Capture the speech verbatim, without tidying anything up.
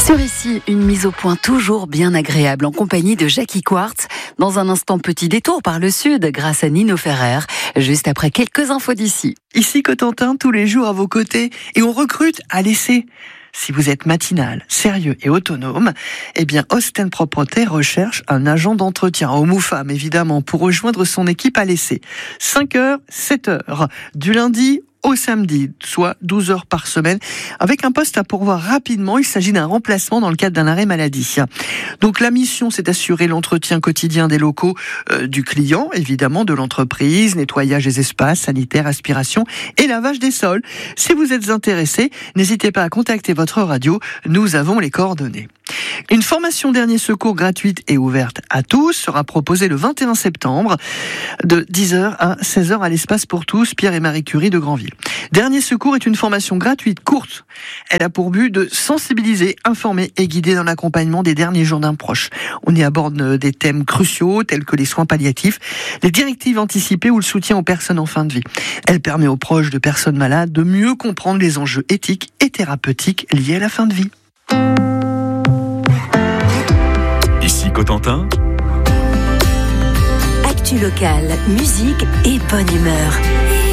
Sur Ici, une mise au point toujours bien agréable en compagnie de Jackie Quartz. Dans un instant, petit détour par le sud grâce à Nino Ferrer, juste après quelques infos d'ici. Ici Cotentin, tous les jours à vos côtés, et on recrute à l'essai. Si vous êtes matinal, sérieux et autonome, eh bien Osten Propreté recherche un agent d'entretien, homme ou femme évidemment, pour rejoindre son équipe à l'essai. cinq heures, sept heures, du lundi au samedi, soit douze heures par semaine, avec un poste à pourvoir rapidement. Il s'agit d'un remplacement dans le cadre d'un arrêt maladie. Donc la mission, c'est d'assurer l'entretien quotidien des locaux euh, du client, évidemment, de l'entreprise, nettoyage des espaces, sanitaire, aspiration et lavage des sols. Si vous êtes intéressé, n'hésitez pas à contacter votre radio, nous avons les coordonnées. Une formation dernier secours gratuite et ouverte à tous sera proposée le vingt et un septembre de dix heures à seize heures à l'espace pour tous Pierre et Marie Curie de Granville. Dernier secours est une formation gratuite courte. Elle a pour but de sensibiliser, informer et guider dans l'accompagnement des derniers jours d'un proche. On y aborde des thèmes cruciaux tels que les soins palliatifs, les directives anticipées ou le soutien aux personnes en fin de vie. Elle permet aux proches de personnes malades de mieux comprendre les enjeux éthiques et thérapeutiques liés à la fin de vie. Ici Cotentin. Actu locale, musique et bonne humeur.